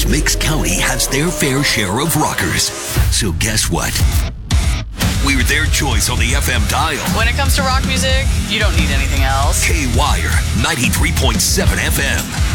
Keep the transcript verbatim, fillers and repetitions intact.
West Mix County has their fair share of rockers. So guess what? We're their choice on the F M dial. When it comes to rock music, you don't need anything else. K-Wire, ninety-three point seven F M.